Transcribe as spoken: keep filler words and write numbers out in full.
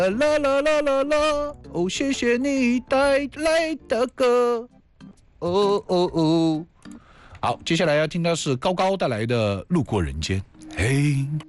啦啦啦啦啦，哦，谢谢你带来的歌，哦哦哦。好，接下来要听到是高高带来的《路过人间》。嘿。